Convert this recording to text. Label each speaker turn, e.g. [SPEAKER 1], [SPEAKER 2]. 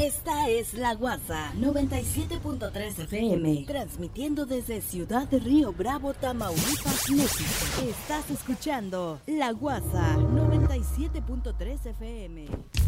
[SPEAKER 1] Esta es La Guasa 97.3 FM, transmitiendo desde Ciudad de Río Bravo, Tamaulipas, México. Estás escuchando La Guasa 97.3 FM.